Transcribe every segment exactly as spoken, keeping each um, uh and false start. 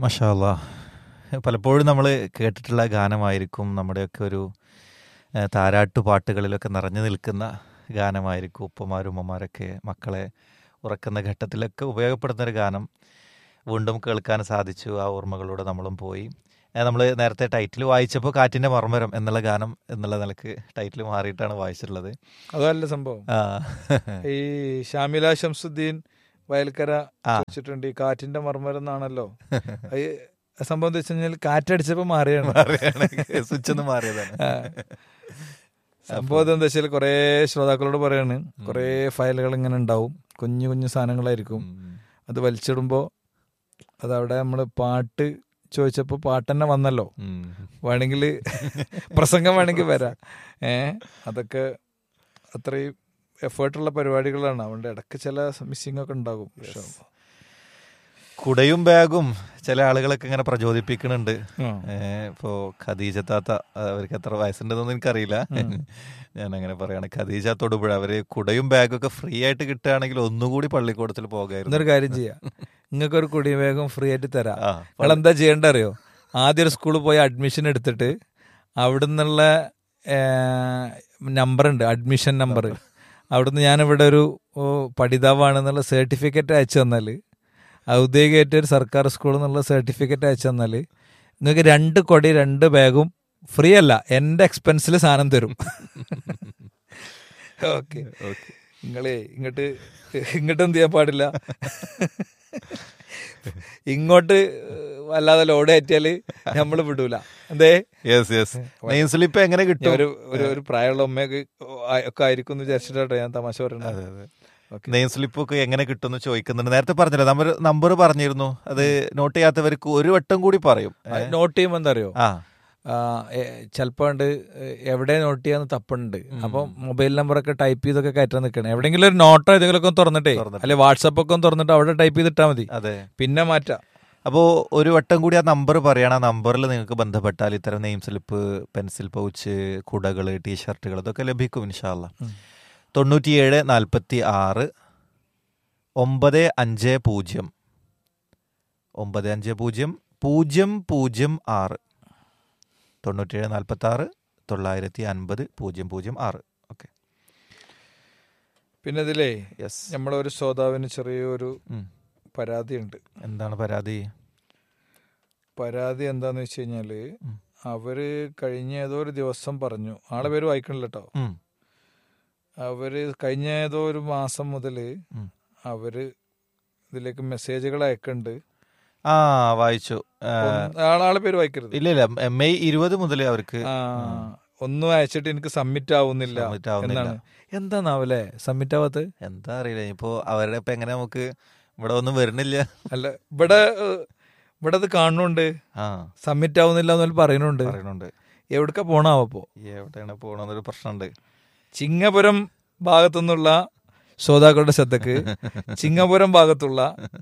മാഷാ അല്ലാ. പലപ്പോഴും നമ്മൾ കേട്ടിട്ടുള്ള ഗാനമായിരിക്കും നമ്മുടെയൊക്കെ ഒരു ഏഹ്, താരാട്ടുപാട്ടുകളിലൊക്കെ നിറഞ്ഞു നിൽക്കുന്ന ഗാനമായിരിക്കും. ഉപ്പമാരും ഉമ്മമാരൊക്കെ മക്കളെ ഉറക്കുന്ന ഘട്ടത്തിലൊക്കെ ഉപയോഗപ്പെടുന്ന ഒരു ഗാനം വീണ്ടും കേൾക്കാൻ സാധിച്ചു. ആ ഓർമ്മകളിലൂടെ നമ്മളും പോയി. നമ്മൾ നേരത്തെ ടൈറ്റിൽ വായിച്ചപ്പോൾ കാറ്റിൻ്റെ മർമ്മരം എന്നുള്ള ഗാനം എന്നുള്ള നിലക്ക് ടൈറ്റിൽ മാറിയിട്ടാണ് വായിച്ചിട്ടുള്ളത്. അതല്ല സംഭവം. ആ ഈ ഷാമില ശംസുദ്ദീൻ വയൽക്കര ആ ചോദിച്ചിട്ടുണ്ട് ഈ കാറ്റിന്റെ മർമ്മരം എന്നാണല്ലോ. ഈ സംഭവം എന്താ വെച്ച് കഴിഞ്ഞാൽ കാറ്റടിച്ചപ്പോ മാറിയാണ്. മാറിയാണ്, സ്വിച്ച് ഒന്ന് മാറിയതാണ്. ആ. സംഭവം എന്താ വെച്ചാൽ കുറെ ശ്രോതാക്കളോട് പറയാണ്, കുറെ ഫയലുകൾ ഇങ്ങനെ ഉണ്ടാവും, കുഞ്ഞു കുഞ്ഞു സാധനങ്ങളായിരിക്കും. ഉം. അത് വലിച്ചിടുമ്പോ അതവിടെ നമ്മള് പാട്ട് ചോദിച്ചപ്പോ പാട്ട് തന്നെ വന്നല്ലോ. ഉം. വേണമെങ്കിൽ പ്രസംഗം വേണമെങ്കിൽ വരാം. ഏ അതൊക്കെ അത്രയും എഫേർട്ടുള്ള പരിപാടികളാണ്. അതുകൊണ്ട് ഇടയ്ക്ക് ചില മിസ്സിംഗ് ഒക്കെ ഉണ്ടാകും. പക്ഷേ കുടയും ബാഗും ചില ആളുകളൊക്കെ ഇങ്ങനെ പ്രചോദിപ്പിക്കുന്നുണ്ട്. ആ. ഇപ്പോൾ ഖദീജ താത്ത, അവർക്ക് എത്ര വയസ്സുണ്ടെന്നൊന്നും എനിക്കറിയില്ല, ഞാൻ അങ്ങനെ പറയാണ്. ഖദീജ തൊടുപുഴ, അവര് കുടയും ബാഗും ഒക്കെ ഫ്രീ ആയിട്ട് കിട്ടുകയാണെങ്കിൽ ഒന്നുകൂടി പള്ളിക്കൂടത്തിൽ പോകായിരുന്നു. എന്നൊരു കാര്യം ചെയ്യാം, നിങ്ങൾക്കൊരു കുടി വേഗം ഫ്രീ ആയിട്ട് തരാം. ആ, നിങ്ങൾ എന്താ ചെയ്യേണ്ട അറിയോ? ആദ്യം ഒരു സ്കൂളിൽ പോയി അഡ്മിഷൻ എടുത്തിട്ട് അവിടെ നിന്നുള്ള നമ്പറുണ്ട്, അഡ്മിഷൻ നമ്പർ. അവിടുന്ന് ഞാനിവിടെ ഒരു ഓ, പഠിതാവാണെന്നുള്ള സർട്ടിഫിക്കറ്റ് അയച്ചു തന്നാൽ, ഔദ്യോഗികമായിട്ട് ഒരു സർക്കാർ സ്കൂളിൽ നിന്നുള്ള സർട്ടിഫിക്കറ്റ് അയച്ചു തന്നാൽ നിങ്ങൾക്ക് രണ്ട് കൊടി രണ്ട് ബാഗും ഫ്രീ അല്ല, എൻ്റെ എക്സ്പെൻസിൽ സാധനം തരും. Okay, okay. നിങ്ങളേ ഇങ്ങോട്ട് ഇങ്ങോട്ട് എന്ത് ചെയ്യാൻ പാടില്ല, ഇങ്ങോട്ട് വല്ലാതെ ലോഡ് കയറ്റിയാല് നമ്മൾ വിടൂല. എന്തേ യെസ് യെസ് നെയിം സ്ലിപ്പ് എങ്ങനെ കിട്ടും? ഒരു ഒരു ഒരു പ്രായമുള്ള ഉമ്മയൊക്കെ ഒക്കെ ആയിരിക്കും എന്ന് വിചാരിച്ചിട്ടോ ഞാൻ തമാശ പറയുന്നത്. അതെ അതെ, നെയിം സ്ലിപ്പ് ഒക്കെ എങ്ങനെ കിട്ടുമെന്ന് ചോദിക്കുന്നുണ്ട്. നേരത്തെ പറഞ്ഞല്ലോ, നമ്പർ നമ്പർ പറഞ്ഞിരുന്നു. അത് നോട്ട് ചെയ്യാത്തവർക്ക് ഒരു വട്ടം കൂടി പറയും. നോട്ട് ചെയ്യുമ്പോൾ എന്താ അറിയോ, ആ ചിലപ്പോ ഉണ്ട് എവിടെ നോട്ട് ചെയ്യാന്ന് തപ്പുണ്ട്. അപ്പം മൊബൈൽ നമ്പറൊക്കെ ടൈപ്പ് ചെയ്തൊക്കെ കയറ്റാൻ നിൽക്കണം. എവിടെയെങ്കിലും ഒരു നോട്ടോ ഏതെങ്കിലും ഒക്കെ തുറന്നിട്ടേ, അല്ലെ വാട്സപ്പ് ഒക്കെ തുറന്നിട്ട് അവിടെ ടൈപ്പ് ചെയ്തിട്ടാൽ മതി. അതെ, പിന്നെ മാറ്റാം. അപ്പോൾ ഒരു വട്ടം കൂടി ആ നമ്പർ പറയണം. ആ നമ്പറിൽ നിങ്ങൾക്ക് ബന്ധപ്പെട്ടാൽ ഇത്തരം നെയിം സ്ലിപ്പ്, പെൻസിൽ പൗച്ച്, കുടകൾ, ടീഷർട്ടുകൾ ഇതൊക്കെ ലഭിക്കും ഇൻഷാ അല്ലാ. തൊണ്ണൂറ്റിയേഴ് നാൽപ്പത്തി ആറ് ഒമ്പത് അഞ്ച് പൂജ്യം ഒമ്പത് അഞ്ച് പൂജ്യം പൂജ്യം പൂജ്യം ആറ് തൊണ്ണൂറ്റിയേഴ് നാൽപ്പത്തി ആറ് തൊള്ളായിരത്തി അൻപത് പൂജ്യം പൂജ്യം ആറ്. ഓക്കെ. പിന്നെ ഇതിലേ യെസ്, നമ്മളെ ഒരു ശ്രോതാവിന് ചെറിയൊരു ഉം. പരാതിയുണ്ട്. എന്താണ് പരാതി? പരാതി എന്താന്ന് വെച്ച് കഴിഞ്ഞാല്, ഉം. അവര് കഴിഞ്ഞ ഏതോ ഒരു ദിവസം പറഞ്ഞു, ആളെ പേര് വായിക്കണില്ല കേട്ടോ, ഉം. അവര് കഴിഞ്ഞ ഏതോ ഒരു മാസം മുതല് ഉം. അവര് ഇതിലേക്ക് മെസ്സേജുകൾ അയക്കുന്നുണ്ട്. ആ വായിച്ചു. ആ, ആളെ പേര് വായിക്കരുത്. ഇല്ല ഇല്ല, മെയ് ഇരുപത് മുതൽ അവർക്ക് ആ ഒന്നും അയച്ചിട്ട് എനിക്ക് സബ്മിറ്റ് ആവുന്നില്ല submit ആവുന്നില്ല. എന്നാണ്. എന്താന്നാവല്ലേ സബ്മിറ്റ് ആവാത്തത്? എന്താ അറിയില്ല. ഇപ്പോ അവരുടെ ഇപ്പൊ എങ്ങനെ നമുക്ക് ഇവിടെ ഒന്നും വരുന്നില്ല. അല്ല, ഇവിടെ ഏഹ്, ഇവിടെ അത് കാണുന്നുണ്ട്, ആ സബ്മിറ്റ് ആവുന്നില്ല എന്ന് പറയുന്നുണ്ട്. പറയുന്നുണ്ട്. എവിടക്ക പോണാവപ്പോ? എവിടെയാണ് പോകണമെന്നൊരു പ്രശ്നമുണ്ട്. ചിങ്ങപുരം ഭാഗത്തുനിന്നുള്ള ശ്രോതാക്കളുടെ ശ്രദ്ധക്ക്, ചിങ്ങപുരം ഭാഗത്തുള്ള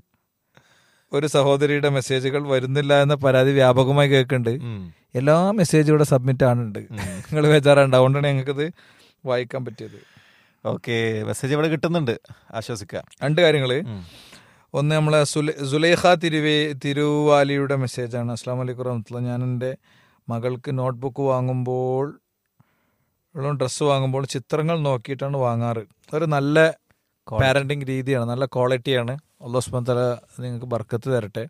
ഒരു സഹോദരിയുടെ മെസ്സേജുകൾ വരുന്നില്ല എന്ന പരാതി വ്യാപകമായി കേൾക്കുന്നുണ്ട്. ഉം. എല്ലാ മെസ്സേജും ഇവിടെ സബ്മിറ്റ് ആണുണ്ട്. നിങ്ങൾ ബേജാറുണ്ട്, അതുകൊണ്ടാണ് ഞങ്ങൾക്കത് വായിക്കാൻ പറ്റിയത്. ഓക്കെ, മെസ്സേജ് ഇവിടെ കിട്ടുന്നുണ്ട്, ആശ്വസിക്കാം. രണ്ട് കാര്യങ്ങൾ. ഉം. ഒന്ന് നമ്മളെ സുലൈ സുലൈഖ തിരുവേ തിരുവാലിയുടെ മെസ്സേജാണ്. അസ്സാം വലൈക്കും വറഹ്മത്തുള്ളാഹി. ഞാൻ എൻ്റെ മകൾക്ക് നോട്ട്ബുക്ക് വാങ്ങുമ്പോൾ, ഡ്രസ്സ് വാങ്ങുമ്പോൾ ചിത്രങ്ങൾ നോക്കിയിട്ടാണ് വാങ്ങാറ്. ഒരു നല്ല പാരന്റിങ് രീതിയാണ്, നല്ല ക്വാളിറ്റിയാണ്. അല്ലാഹു സുബ്ഹാനഹു വ തആല നിങ്ങൾക്ക് ബർക്കത്ത് തരട്ടെ.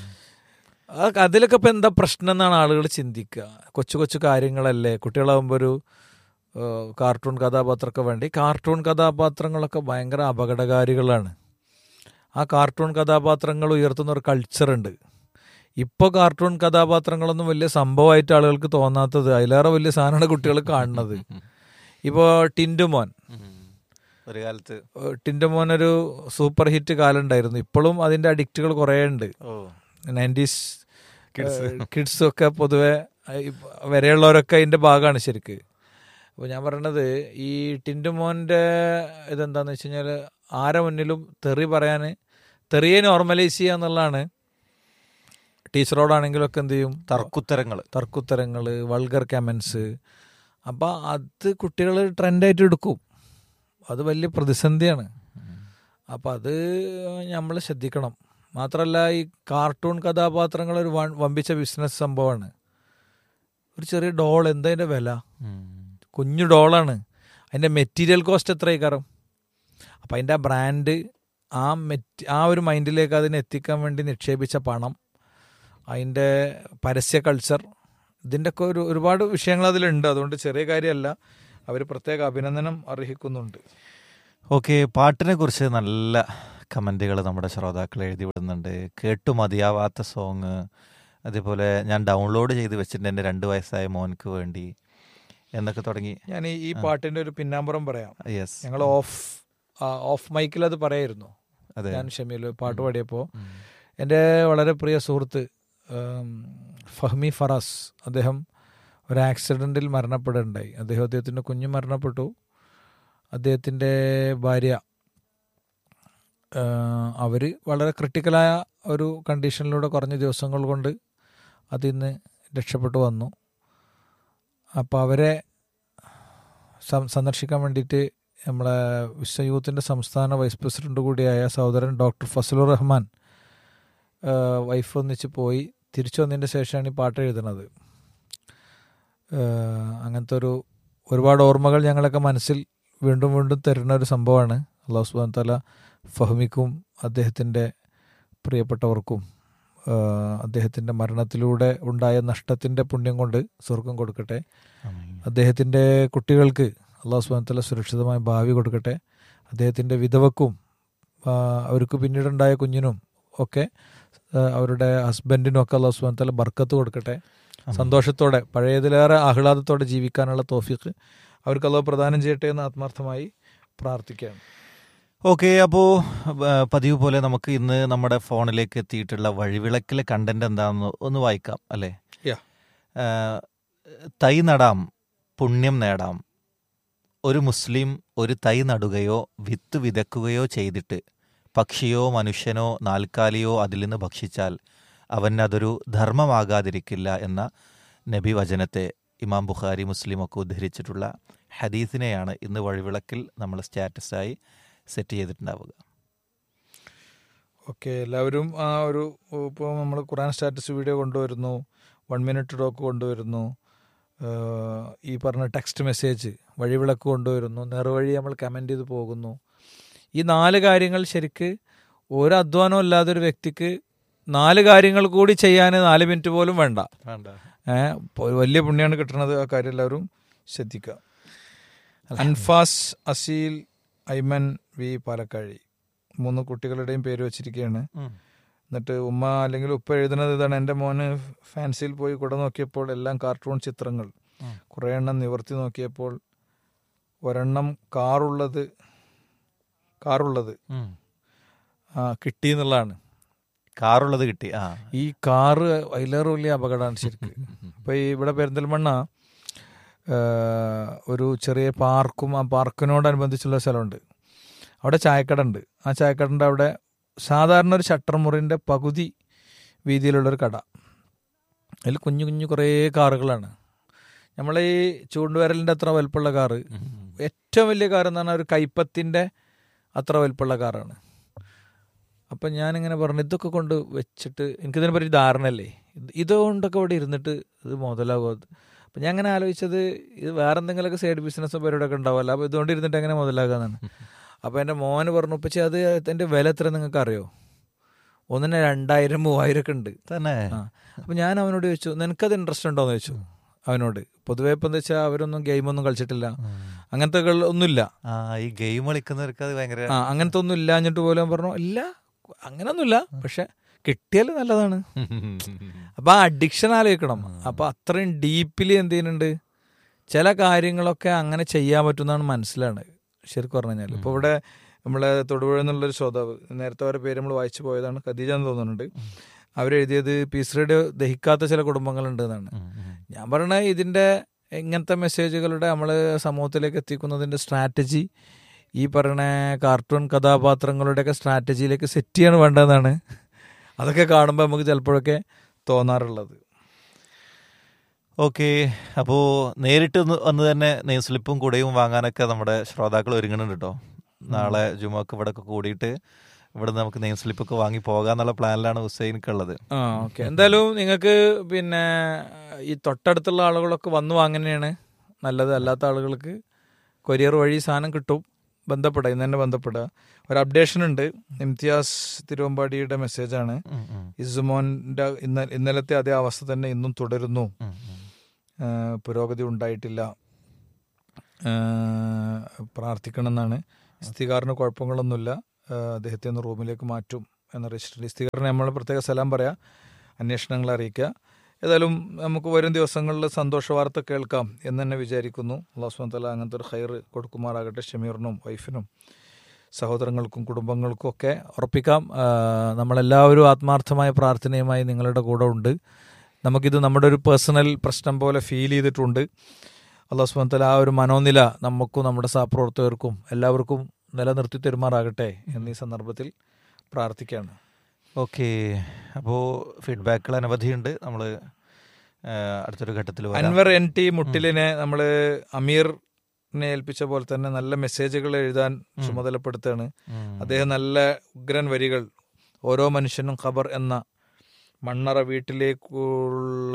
ആ അതിലൊക്കെ ഇപ്പം എന്താ പ്രശ്നം എന്നാണ് ആളുകൾ ചിന്തിക്കുക. കൊച്ചു കൊച്ചു കാര്യങ്ങളല്ലേ, കുട്ടികളാകുമ്പോൾ ഒരു ഏഹ്, കാർട്ടൂൺ കഥാപാത്രമൊക്കെ വേണ്ടി. കാർട്ടൂൺ കഥാപാത്രങ്ങളൊക്കെ ഭയങ്കര അപകടകാരികളാണ്. ആ കാർട്ടൂൺ കഥാപാത്രങ്ങൾ ഉയർത്തുന്ന ഒരു കൾച്ചറുണ്ട്. ഇപ്പോൾ കാർട്ടൂൺ കഥാപാത്രങ്ങളൊന്നും വലിയ സംഭവമായിട്ട് ആളുകൾക്ക് തോന്നാത്തത്, അതിലേറെ വലിയ സാധനമാണ് കുട്ടികൾ കാണുന്നത്. ഇപ്പോൾ ടിൻറ്റുമോൻ, ഒരു കാലത്ത് ടിൻറ്റുമോൻ ഒരു സൂപ്പർ ഹിറ്റ് കാലം ഉണ്ടായിരുന്നു. ഇപ്പോഴും അതിൻ്റെ അഡിക്റ്റുകൾ കുറേ ഉണ്ട്. ഓ നയൻറ്റീസ് കിഡ്സ് ഒക്കെ പൊതുവെ വരെയുള്ളവരൊക്കെ അതിൻ്റെ ഭാഗമാണ് ശരിക്ക്. അപ്പോൾ ഞാൻ പറയണത്, ഈ ടിൻറ്റുമോൻ്റെ ഇതെന്താണെന്ന് വെച്ച് കഴിഞ്ഞാൽ, ആരെ മുന്നിലും തെറി പറയാൻ, തെറിയെ നോർമലൈസ് ചെയ്യുക എന്നുള്ളതാണ്. ടീച്ചറോടാണെങ്കിലൊക്കെ എന്ത് ചെയ്യും, തർക്കുത്തരങ്ങൾ തർക്കുത്തരങ്ങൾ, വൾഗർ കമൻസ്. അപ്പം അത് കുട്ടികൾ ട്രെൻഡായിട്ട് എടുക്കും. അത് വലിയ പ്രതിസന്ധിയാണ്. അപ്പം അത് നമ്മൾ ശ്രദ്ധിക്കണം. മാത്രമല്ല ഈ കാർട്ടൂൺ കഥാപാത്രങ്ങൾ ഒരു വൺ വമ്പിച്ച ബിസിനസ് സംഭവമാണ്. ഒരു ചെറിയ ഡോൾ എന്താ അതിൻ്റെ വില? കുഞ്ഞു ഡോളാണ്. അതിൻ്റെ മെറ്റീരിയൽ കോസ്റ്റ് എത്ര കാരണം. അപ്പം അതിൻ്റെ ആ ബ്രാൻഡ്, ആ മെറ്റ് ആ ഒരു മൈൻഡിലേക്ക് അതിനെ എത്തിക്കാൻ വേണ്ടി നിക്ഷേപിച്ച പണം, അതിൻ്റെ പരസ്യ കൾച്ചർ, ഇതിൻ്റെയൊക്കെ ഒരു ഒരുപാട് വിഷയങ്ങൾ അതിലുണ്ട്. അതുകൊണ്ട് ചെറിയ കാര്യമല്ല, അവർ പ്രത്യേക അഭിനന്ദനം അർഹിക്കുന്നുണ്ട്. ഓക്കെ, പാട്ടിനെ കുറിച്ച് നല്ല കമൻറ്റുകൾ നമ്മുടെ ശ്രോതാക്കൾ എഴുതി വിടുന്നുണ്ട്. കേട്ടു മതിയാവാത്ത സോങ്, അതേപോലെ ഞാൻ ഡൗൺലോഡ് ചെയ്ത് വെച്ചിട്ടുണ്ട് എൻ്റെ രണ്ട് വയസ്സായ മോൻക്ക് വേണ്ടി എന്നൊക്കെ തുടങ്ങി. ഞാൻ ഈ ഈ പാട്ടിൻ്റെ ഒരു പിന്നാമ്പുറം പറയാം. യെസ്, ഞങ്ങൾ ഓഫ് ഓഫ് മൈക്കിൽ അത് പറയായിരുന്നു. ഞാൻ ഷമീൽ പാട്ട് പാടിയപ്പോൾ എൻ്റെ വളരെ പ്രിയ സുഹൃത്ത് ഫഹ്മി ഫറാസ്, അദ്ദേഹം ഒരു ആക്സിഡൻറ്റിൽ മരണപ്പെടുകയുണ്ടായി. അദ്ദേഹം അദ്ദേഹത്തിൻ്റെ കുഞ്ഞ് മരണപ്പെട്ടു. അദ്ദേഹത്തിൻ്റെ ഭാര്യ അവർ വളരെ ക്രിട്ടിക്കലായ ഒരു കണ്ടീഷനിലൂടെ കുറഞ്ഞ ദിവസങ്ങൾ കൊണ്ട് അതിൽ നിന്ന് രക്ഷപ്പെട്ടു വന്നു. അപ്പോൾ അവരെ സന്ദർശിക്കാൻ വേണ്ടിയിട്ട് നമ്മളെ വിശ്വ യൂത്തിൻ്റെ സംസ്ഥാന വൈസ് പ്രസിഡന്റ് കൂടിയായ സഹോദരൻ ഡോക്ടർ ഫസലുർ റഹ്മാൻ വൈഫ് ഒന്നിച്ച് പോയി. തിരിച്ചു വന്നതിൻ്റെ ശേഷമാണ് ഈ പാട്ട് എഴുതുന്നത്. അങ്ങനത്തെ ഒരു ഒരുപാട് ഓർമ്മകൾ ഞങ്ങളൊക്കെ മനസ്സിൽ വീണ്ടും വീണ്ടും തരുന്ന ഒരു സംഭവമാണ്. അല്ലാഹു സുബ്ഹാനഹു വ തആല ഫഹ്മിക്കും അദ്ദേഹത്തിൻ്റെ പ്രിയപ്പെട്ടവർക്കും അദ്ദേഹത്തിൻ്റെ മരണത്തിലൂടെ ഉണ്ടായ നഷ്ടത്തിൻ്റെ പുണ്യം കൊണ്ട് സ്വർഗം കൊടുക്കട്ടെ. അദ്ദേഹത്തിൻ്റെ കുട്ടികൾക്ക് അല്ലാഹു സുബ്ഹാനഹു വ തആല സുരക്ഷിതമായ ഭാവി കൊടുക്കട്ടെ. അദ്ദേഹത്തിൻ്റെ വിധവക്കും അവർക്ക് പിന്നീടുണ്ടായ കുഞ്ഞിനും ഒക്കെ അവരുടെ ഹസ്ബൻഡിനും ഒക്കെ അല്ലാഹു സുബ്ഹാനഹു വ തആല ബർക്കത്ത് കൊടുക്കട്ടെ. സന്തോഷത്തോടെ പഴയതിലേറെ ആഹ്ലാദത്തോടെ ജീവിക്കാനുള്ള തൗഫീഖ് അവർക്ക് അല്ലാഹു പ്രദാനം ചെയ്യട്ടെ എന്ന് ആത്മാർത്ഥമായി പ്രാർത്ഥിക്കുകയാണ്. ഓക്കെ, അപ്പോൾ പതിവ് പോലെ നമുക്ക് ഇന്ന് നമ്മുടെ ഫോണിലേക്ക് എത്തിയിട്ടുള്ള വഴിവിളക്കിലെ കണ്ടന്റ് എന്താണെന്ന് ഒന്ന് വായിക്കാം അല്ലേ? തൈ നടാം, പുണ്യം നേടാം. ഒരു മുസ്ലിം ഒരു തൈ നടുകയോ വിത്ത് വിതക്കുകയോ ചെയ്തിട്ട് പക്ഷിയോ മനുഷ്യനോ നാൽക്കാലിയോ അതിൽ നിന്ന് ഭക്ഷിച്ചാൽ അവനതൊരു ധർമ്മമാകാതിരിക്കില്ല എന്ന നബി വചനത്തെ ഇമാം ബുഖാരി മുസ്ലിമൊക്കെ ഉദ്ധരിച്ചിട്ടുള്ള ഹദീസിനെയാണ് ഇന്ന് വഴിവിളക്കിൽ നമ്മൾ സ്റ്റാറ്റസായി സെറ്റ് ചെയ്തിട്ടുണ്ടാവുക. ഓക്കെ, എല്ലാവരും ആ ഒരു ഇപ്പോൾ നമ്മൾ ഖുർആൻ സ്റ്റാറ്റസ് വീഡിയോ കൊണ്ടുവരുന്നു, വൺ മിനിറ്റ് ടോക്ക് കൊണ്ടുവരുന്നു, ഈ പറഞ്ഞ ടെക്സ്റ്റ് മെസ്സേജ് വഴിവിളക്ക് കൊണ്ടുവരുന്നു, നേർവഴി നമ്മൾ കമൻറ്റ് ചെയ്ത് പോകുന്നു. ഈ നാല് കാര്യങ്ങൾ ശരിക്ക് ഒരു അധ്വാനം ഇല്ലാതെ ഒരു വ്യക്തിക്ക് നാല് കാര്യങ്ങൾ കൂടി ചെയ്യാൻ നാല് മിനിറ്റ് പോലും വേണ്ട. ഏഹ് വലിയ പുണ്യമാണ് കിട്ടുന്നത്. ആ കാര്യം എല്ലാവരും ശ്രദ്ധിക്കുക. അൻഫാസ്, അസീൽ, ഐമൻ വി പാലക്കാഴി മൂന്ന് കുട്ടികളുടെയും പേര് വെച്ചിരിക്കുകയാണ്. എന്നിട്ട് ഉമ്മ അല്ലെങ്കിൽ ഉപ്പ എഴുതുന്നത് ഇതാണ്: എൻ്റെ മോന് ഫാൻസിയിൽ പോയി കുട നോക്കിയപ്പോൾ എല്ലാം കാർട്ടൂൺ ചിത്രങ്ങൾ, കുറേ എണ്ണം നിവർത്തി നോക്കിയപ്പോൾ ഒരെണ്ണം കാറുള്ളത് കാറുള്ളത് ആ കിട്ടി എന്നുള്ളതാണ്. കാറുള്ളത് കിട്ടി. ആ ഈ കാറ് അതിലേറെ വലിയ അപകടമാണ് ശരിക്കും. ഇപ്പം ഈ ഇവിടെ പെരിന്തൽമണ്ണ ഒരു ചെറിയ പാർക്കും ആ പാർക്കിനോടനുബന്ധിച്ചുള്ള സ്ഥലമുണ്ട്. അവിടെ ചായക്കട ഉണ്ട്. ആ ചായക്കടൻ്റെ അവിടെ സാധാരണ ഒരു ഷട്ടർ മുറിൻ്റെ പകുതി വീതിയിലുള്ളൊരു കട. അതിൽ കുഞ്ഞു കുഞ്ഞു കുറേ കാറുകളാണ്. നമ്മളെ ഈ ചൂണ്ടുവിരലിൻ്റെ അത്ര വലുപ്പമുള്ള കാറ്, ഏറ്റവും വലിയ കാർ എന്ന് പറഞ്ഞാൽ ഒരു കൈപ്പത്തിൻ്റെ അത്ര വലുപ്പമുള്ള കാറാണ്. അപ്പം ഞാനിങ്ങനെ പറഞ്ഞു, ഇതൊക്കെ കൊണ്ട് വെച്ചിട്ട് എനിക്കിതിനെ പറ്റി ധാരണയല്ലേ, ഇതുകൊണ്ടൊക്കെ ഇവിടെ ഇരുന്നിട്ട് ഇത് മുതലാകും. അപ്പം ഞാൻ അങ്ങനെ ആലോചിച്ചത് ഇത് വേറെ എന്തെങ്കിലുമൊക്കെ സൈഡ് ബിസിനസ്സോ പരിപാടിയൊക്കെ ഉണ്ടാവുമല്ലോ, അപ്പോൾ ഇതുകൊണ്ട് ഇരുന്നിട്ട് എങ്ങനെ മുതലാകാന്നാണ്. അപ്പോൾ എൻ്റെ മോന് പറഞ്ഞു, പക്ഷേ അത് അതിൻ്റെ വില എത്ര നിങ്ങൾക്ക് അറിയോ? ഒന്നിന് രണ്ടായിരം മൂവായിരം ഒക്കെ ഉണ്ട് തന്നെ. ആ അപ്പം ഞാൻ അവനോട് ചോദിച്ചു, നിനക്കത് ഇൻട്രസ്റ്റ് ഉണ്ടോയെന്ന് ചോദിച്ചു അവനോട്. പൊതുവേ ഇപ്പം എന്താ വെച്ചാൽ അവരൊന്നും ഗെയിമൊന്നും കളിച്ചിട്ടില്ല, അങ്ങനത്തെ ഒന്നുമില്ല. ഈ ഗെയിം കളിക്കുന്നവർക്ക് അത് ഭയങ്കര ആ അങ്ങനത്തെ ഒന്നും ഇല്ല എന്നിട്ട് പോലും പറഞ്ഞു, ഇല്ല അങ്ങനൊന്നുമില്ല, പക്ഷെ കിട്ടിയാൽ നല്ലതാണ്. അപ്പം ആ അഡിക്ഷൻ ആലോചിക്കണം. അപ്പം അത്രയും ഡീപ്പിലി എന്ത് ചെയ്യുന്നുണ്ട്, ചില കാര്യങ്ങളൊക്കെ അങ്ങനെ ചെയ്യാൻ പറ്റുമെന്നാണ് മനസ്സിലാണ് ശരിക്കും പറഞ്ഞു കഴിഞ്ഞാൽ. ഇപ്പോൾ ഇവിടെ നമ്മളെ തൊടുപുഴ എന്നുള്ളൊരു ശ്രോതാവ്, നേരത്തെ അവരുടെ പേര് നമ്മൾ വായിച്ചു പോയതാണ്, ഖദീജ എന്ന് തോന്നുന്നുണ്ട്. അവരെഴുതിയത് പീസ് റേഡിയോ ദഹിക്കാത്ത ചില കുടുംബങ്ങളുണ്ട് എന്നാണ്. ഞാൻ പറയണത് ഇതിൻ്റെ ഇങ്ങനത്തെ മെസ്സേജുകളുടെ നമ്മൾ സമൂഹത്തിലേക്ക് എത്തിക്കുന്നതിൻ്റെ സ്ട്രാറ്റജി ഈ പറയണ കാർട്ടൂൺ കഥാപാത്രങ്ങളുടെയൊക്കെ സ്ട്രാറ്റജിയിലേക്ക് സെറ്റ് ചെയ്യാണ് വേണ്ടതെന്നാണ് അതൊക്കെ കാണുമ്പോൾ നമുക്ക് ചിലപ്പോഴൊക്കെ തോന്നാറുള്ളത്. ഓക്കെ, അപ്പോൾ നേരിട്ട് വന്ന് തന്നെ നെയിം സ്ലിപ്പും കുടയും വാങ്ങാനൊക്കെ നമ്മുടെ ശ്രോതാക്കൾ ഒരുങ്ങുന്നുണ്ട് കേട്ടോ. നാളെ ജുമാക്ക് ഇവിടെ ഒക്കെ കൂടിയിട്ട് ഇവിടെ നമുക്ക് നെയിം സ്ലിപ്പൊക്കെ വാങ്ങി പോകാന്നുള്ള പ്ലാനിലാണ് ഹുസൈനക്കുള്ളത്. ആ ഓക്കെ. എന്തായാലും നിങ്ങൾക്ക് പിന്നെ ഈ തൊട്ടടുത്തുള്ള ആളുകളൊക്കെ വന്നു വാങ്ങുന്നതാണ് നല്ലത്. അല്ലാത്ത ആളുകൾക്ക് കൊറിയർ വഴി സാധനം കിട്ടും. ബന്ധപ്പെടുക, ഇന്ന് തന്നെ ബന്ധപ്പെടുക. ഒരു അപ്ഡേഷൻ ഉണ്ട്. ഇംതിയാസ് തിരുവമ്പാടിയുടെ മെസ്സേജാണ്. ഇസുമോൻ്റെ ഇന്ന ഇന്നലത്തെ അതേ അവസ്ഥ തന്നെ ഇന്നും തുടരുന്നു, പുരോഗതി ഉണ്ടായിട്ടില്ല, പ്രാർത്ഥിക്കണം എന്നാണ്. ഇസ്തിഗാറിന് കുഴപ്പങ്ങളൊന്നുമില്ല, അദ്ദേഹത്തെ ഒന്ന് റൂമിലേക്ക് മാറ്റും എന്ന രജിസ്റ്റർ. ഇസ്തിഗാറിന് നമ്മൾ പ്രത്യേക സലാം പറയാം, അന്വേഷണങ്ങൾ അറിയിക്കുക. ഏതായാലും നമുക്ക് വരും ദിവസങ്ങളിൽ സന്തോഷ വാർത്ത കേൾക്കാം എന്ന് തന്നെ വിചാരിക്കുന്നു. അല്ലാഹു സുബ്ഹാനഹു വ തആല അങ്ങനത്തെ ഒരു ഖൈർ കൊടുക്കുമാറാകട്ടെ. ഷമീറിനും വൈഫിനും സഹോദരങ്ങൾക്കും കുടുംബങ്ങൾക്കും ഒക്കെ ഉറപ്പിക്കാം. നമ്മളെല്ലാവരും ആത്മാർത്ഥമായ പ്രാർത്ഥനയുമായി നിങ്ങളുടെ കൂടെ ഉണ്ട്. നമുക്കിത് നമ്മുടെ ഒരു പേഴ്സണൽ പ്രശ്നം പോലെ ഫീൽ ചെയ്തിട്ടുണ്ട്. അല്ലാഹു സുബ്ഹാനഹു വ തആല ആ ഒരു മനോനില നമുക്കും നമ്മുടെ സഹപ്രവർത്തകർക്കും എല്ലാവർക്കും നിലനിർത്തി തരുമാറാകട്ടെ എന്നീ സന്ദർഭത്തിൽ പ്രാർത്ഥിക്കുകയാണ്. ഓക്കെ, അപ്പോൾ ഫീഡ്ബാക്കുകൾ അനവധിയുണ്ട്. നമ്മൾ അടുത്തൊരു ഘട്ടത്തിൽ അൻവർ എൻ ടി മുട്ടിലിനെ നമ്മൾ അമീറിനെ ഏൽപ്പിച്ച പോലെ തന്നെ നല്ല മെസ്സേജുകൾ എഴുതാൻ ചുമതലപ്പെടുത്തുകയാണ്. അദ്ദേഹം നല്ല ഉഗ്രൻ വരികൾ, ഓരോ മനുഷ്യനും ഖബർ എന്ന മണ്ണറ വീട്ടിലേക്കുള്ള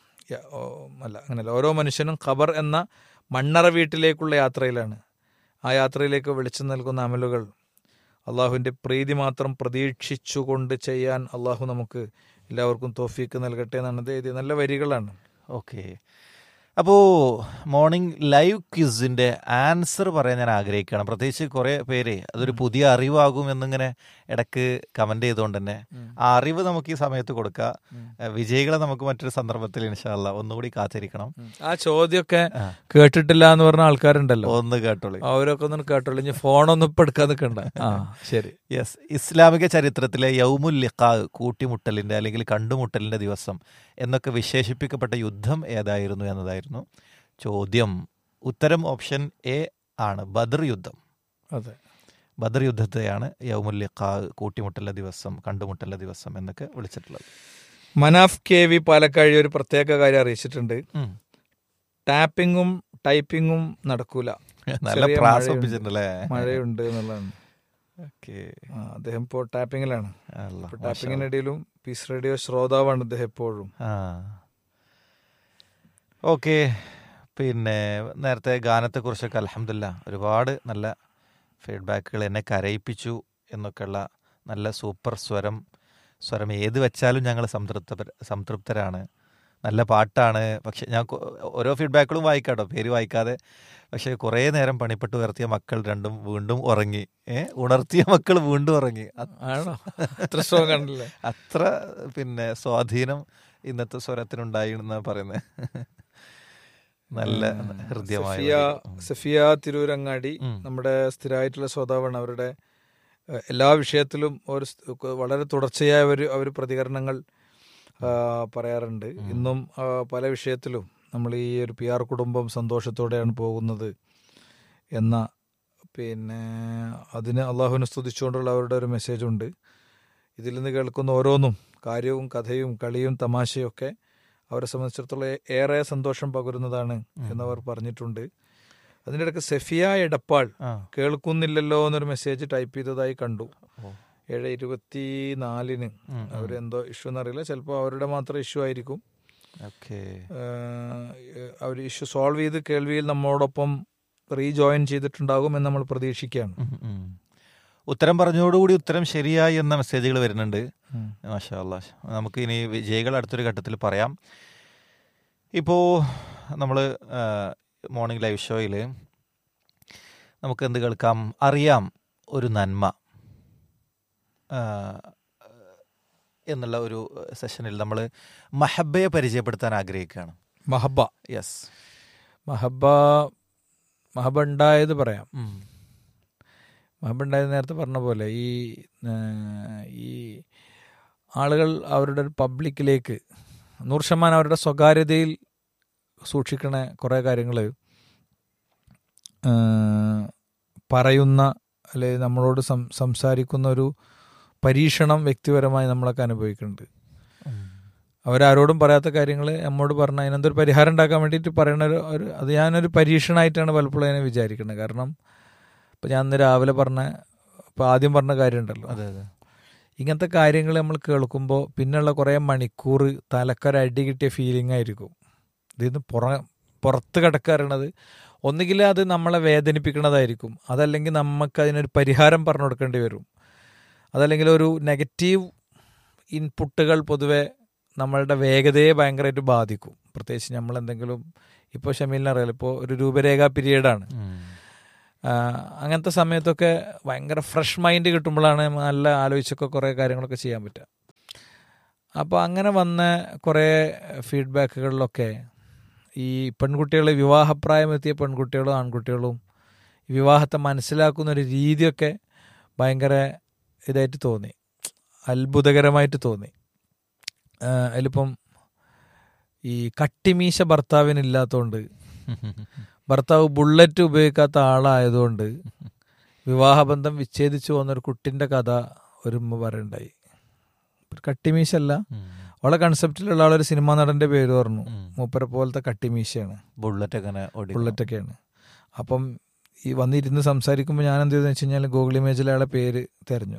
അല്ല അങ്ങനെയല്ല ഓരോ മനുഷ്യനും ഖബർ എന്ന മണ്ണറ വീട്ടിലേക്കുള്ള യാത്രയിലാണ്. ആ യാത്രയിലേക്ക് വെളിച്ചം നൽകുന്ന അമലുകൾ അള്ളാഹുവിൻ്റെ പ്രീതി മാത്രം പ്രതീക്ഷിച്ചുകൊണ്ട് ചെയ്യാൻ അള്ളാഹു നമുക്ക് എല്ലാവർക്കും തൗഫീക്ക് നൽകട്ടെ എന്നാണ് ഇത്. നല്ല വരികളാണ്. ഓക്കെ, അപ്പോൾ മോർണിംഗ് ലൈവ് ക്വിസിൻ്റെ ആൻസർ പറയാൻ ഞാൻ ആഗ്രഹിക്കുകയാണ്. പ്രത്യേകിച്ച് കുറേ പേര് അതൊരു പുതിയ അറിവാകും എന്നിങ്ങനെ ഇടയ്ക്ക് കമൻറ്റ് ചെയ്തുകൊണ്ട് തന്നെ ആ അറിവ് നമുക്ക് ഈ സമയത്ത് കൊടുക്കാം. വിജയികളെ നമുക്ക് മറ്റൊരു സന്ദർഭത്തിൽ ഇൻഷാ അല്ലാഹ് ഒന്നുകൂടി കാത്തിരിക്കണം. ആ ചോദ്യമൊക്കെ കേട്ടിട്ടില്ല എന്ന് പറഞ്ഞ ആൾക്കാരുണ്ടല്ലോ, ഒന്ന് കേട്ടോളൂ, അവരൊക്കെ ഒന്നും കേട്ടോളൂ. ഇനി ഫോണൊന്നും ഇപ്പം എടുക്കാൻ നിൽക്കണ്ട. ആ ശരി. യെസ്, ഇസ്ലാമിക ചരിത്രത്തിലെ യൗമുൽ ലിഖാ, കൂട്ടിമുട്ടലിൻ്റെ അല്ലെങ്കിൽ കണ്ടുമുട്ടലിൻ്റെ ദിവസം എന്നൊക്കെ വിശേഷിപ്പിക്കപ്പെട്ട യുദ്ധം ഏതായിരുന്നു എന്നതായിരുന്നു ചോദ്യം. ഉത്തരം ഓപ്ഷൻ എ ആണ്, ബദർ യുദ്ധം. അതെ, ബദർ യുദ്ധത്തെയാണ് യൗമുൽ ലിഖാ, കൂട്ടിമുട്ടലിന്റെ ദിവസം, കണ്ടുമുട്ടലിന്റെ ദിവസം എന്നൊക്കെ വിളിച്ചിട്ടുള്ളത്. മനാഫ് കെ വി പാലക്കാഴി ഒരു പ്രത്യേക കാര്യം അറിയിച്ചിട്ടുണ്ട്. ടാപ്പിങ്ങും ടൈപ്പിങ്ങും നടക്കൂല, നല്ല പ്രാസംഭിച്ചിട്ടുണ്ടല്ലേ, മഴയുണ്ട് എന്നുള്ളതാണ്. അദ്ദേഹം ഇപ്പോൾ ടാപ്പിങ്ങിലാണ്. ടാപ്പിങ്ങിനിടയിലും പീസ് റേഡിയോ ശ്രോതാവാണ് അദ്ദേഹം എപ്പോഴും. ഓക്കെ, പിന്നെ നേരത്തെ ഗാനത്തെക്കുറിച്ചൊക്കെ അൽഹംദുലില്ലാ ഒരുപാട് നല്ല ഫീഡ്ബാക്കുകൾ, എന്നെ കരയിപ്പിച്ചു എന്നൊക്കെയുള്ള നല്ല സൂപ്പർ സ്വരം സ്വരം ഏത് വെച്ചാലും ഞങ്ങൾ സംതൃപ്ത സംതൃപ്തരാണ്. നല്ല പാട്ടാണ്. പക്ഷെ ഞാൻ ഓരോ ഫീഡ്ബാക്കുകളും വായിക്കാട്ടോ, പേര് വായിക്കാതെ. പക്ഷെ കുറേ നേരം പണിപ്പെട്ട് ഉയർത്തിയ മക്കൾ രണ്ടും വീണ്ടും ഉറങ്ങി. ഏഹ് ഉണർത്തിയ മക്കൾ വീണ്ടും ഉറങ്ങി. അത്ര പിന്നെ സ്വാധീനം ഇന്നത്തെ സ്വരത്തിനുണ്ടായി എന്നാണ് പറയുന്നത്. നല്ല ഹൃദ്യമായ സഫിയ തിരൂരങ്ങാടി നമ്മുടെ സ്ഥിരമായിട്ടുള്ള ശ്രോതാവാണ്. അവരുടെ എല്ലാ വിഷയത്തിലും ഒരു വളരെ തുടർച്ചയായ ഒരു അവർ പ്രതികരണങ്ങൾ പറയാറുണ്ട്. ഇന്നും പല വിഷയത്തിലും നമ്മൾ ഈ ഒരു പി ആർ കുടുംബം സന്തോഷത്തോടെയാണ് പോകുന്നത് എന്ന പിന്നെ അതിന് അള്ളാഹുവിനെ സ്തുതിച്ചുകൊണ്ടുള്ള അവരുടെ ഒരു മെസ്സേജുണ്ട്. ഇതിൽ നിന്ന് കേൾക്കുന്ന ഓരോന്നും കാര്യവും കഥയും കളിയും തമാശയും ഒക്കെ അവരെ സംബന്ധിച്ചിടത്തോളം ഏറെ സന്തോഷം പകരുന്നതാണ് എന്നവർ പറഞ്ഞിട്ടുണ്ട്. അതിൻ്റെ ഇടയ്ക്ക് സെഫിയ എടപ്പാൾ കേൾക്കുന്നില്ലല്ലോ എന്നൊരു മെസ്സേജ് ടൈപ്പ് ചെയ്തതായി കണ്ടു. ഏഴ് ഇരുപത്തി നാലിന് അവരെന്തോ ഇഷ്യൂ എന്നറിയില്ല, ചിലപ്പോൾ അവരുടെ മാത്രം ഇഷ്യൂ ആയിരിക്കും. അവർ ഇഷ്യൂ സോൾവ് ചെയ്ത് കേൾവിയിൽ നമ്മോടൊപ്പം റീജോയിൻ ചെയ്തിട്ടുണ്ടാകും എന്ന് നമ്മൾ പ്രതീക്ഷിക്കുകയാണ്. ഉത്തരം പറഞ്ഞതോടുകൂടി ഉത്തരം ശരിയായി എന്ന മെസ്സേജുകൾ വരുന്നുണ്ട്. മാഷാ അല്ലാഹ്. നമുക്ക് ഇനി വിജയികൾ അടുത്തൊരു ഘട്ടത്തിൽ പറയാം. ഇപ്പോൾ നമ്മൾ മോർണിംഗ് ലൈവ് ഷോയിൽ നമുക്ക് എന്ത് കേൾക്കാം? അറിയാം ഒരു നന്മ എന്നുള്ള ഒരു സെഷനിൽ നമ്മൾ മഹബയെ പരിചയപ്പെടുത്താൻ ആഗ്രഹിക്കുകയാണ്. മഹബ, യെസ്, മഹബ മഹബ ഉണ്ടായത് പറയാം. മഹബ ഉണ്ടായത് നേരത്തെ പറഞ്ഞ പോലെ ഈ ഈ ആളുകൾ അവരുടെ പബ്ലിക്കിലേക്ക് നൂറ് ശതമാനം അവരുടെ സ്വകാര്യതയിൽ സൂക്ഷിക്കണ കുറേ കാര്യങ്ങൾ പറയുന്ന അല്ലെ നമ്മളോട് സം സംസാരിക്കുന്ന ഒരു പരീക്ഷണം വ്യക്തിപരമായി നമ്മളൊക്കെ അനുഭവിക്കുന്നുണ്ട്. അവരാരോടും പറയാത്ത കാര്യങ്ങൾ നമ്മോട് പറഞ്ഞാൽ അതിനെന്തൊരു പരിഹാരം ഉണ്ടാക്കാൻ വേണ്ടിയിട്ട് പറയണ ഒരു ഒരു അത് ഞാനൊരു പരീക്ഷണമായിട്ടാണ് പലപ്പോഴും അതിനെ വിചാരിക്കുന്നത്. കാരണം ഇപ്പം ഞാൻ ഇന്ന് രാവിലെ പറഞ്ഞ ഇപ്പോൾ ആദ്യം പറഞ്ഞ കാര്യമുണ്ടല്ലോ, അതെ അതെ ഇങ്ങനത്തെ കാര്യങ്ങൾ നമ്മൾ കേൾക്കുമ്പോൾ പിന്നെയുള്ള കുറേ മണിക്കൂർ തലക്കൊരടി കിട്ടിയ ഫീലിംഗ് ആയിരിക്കും. ഇതിന്ന് പുറ പുറത്ത് കിടക്കാറുള്ളത് ഒന്നുകിൽ അത് നമ്മളെ വേദനിപ്പിക്കുന്നതായിരിക്കും, അതല്ലെങ്കിൽ നമുക്ക് അതിനൊരു പരിഹാരം പറഞ്ഞു കൊടുക്കേണ്ടി വരും, അതല്ലെങ്കിൽ ഒരു നെഗറ്റീവ് ഇൻപുട്ടുകൾ പൊതുവെ നമ്മളുടെ വേഗതയെ ഭയങ്കരമായിട്ട് ബാധിക്കും. പ്രത്യേകിച്ച് നമ്മളെന്തെങ്കിലും ഇപ്പോൾ ഷമീലിനെ അറിയാലോ, ഇപ്പോൾ ഒരു രൂപരേഖ പീരീഡാണ്, അങ്ങനത്തെ സമയത്തൊക്കെ ഭയങ്കര ഫ്രഷ് മൈൻഡ് കിട്ടുമ്പോഴാണ് നല്ല ആലോചിച്ചൊക്കെ കുറേ കാര്യങ്ങളൊക്കെ ചെയ്യാൻ പറ്റുക. അപ്പോൾ അങ്ങനെ വന്ന കുറേ ഫീഡ്ബാക്കുകളിലൊക്കെ ഈ പെൺകുട്ടികൾ, വിവാഹപ്രായമെത്തിയ പെൺകുട്ടികളും ആൺകുട്ടികളും വിവാഹത്തെ മനസ്സിലാക്കുന്ന ഒരു രീതിയൊക്കെ ഭയങ്കര ഇതായിട്ട് തോന്നി, അത്ഭുതകരമായിട്ട് തോന്നി. അതിലിപ്പം ഈ കട്ടിമീശ ഭർത്താവിനില്ലാത്തതുകൊണ്ട്, ഭർത്താവ് ബുള്ളറ്റ് ഉപയോഗിക്കാത്ത ആളായതുകൊണ്ട് വിവാഹബന്ധം വിച്ഛേദിച്ചു പോകുന്നൊരു കുട്ടിൻ്റെ കഥ ഒരു ഉമ്മ പറയുണ്ടായി. കട്ടിമീശല്ല, അവളെ കൺസെപ്റ്റിലുള്ള ആളൊരു സിനിമാ നടൻ്റെ പേര് പറഞ്ഞു, മൂപ്പരെ പോലത്തെ കട്ടിമീശയാണ്, ബുള്ളറ്റൊക്കെയാണ്. അപ്പം ഈ വന്നിരുന്ന് സംസാരിക്കുമ്പോൾ ഞാൻ എന്ത് ചെയ്തെന്ന് വെച്ച് കഴിഞ്ഞാൽ ഗൂഗിൾ ഇമേജിൽ അയാളെ പേര് തിരഞ്ഞു.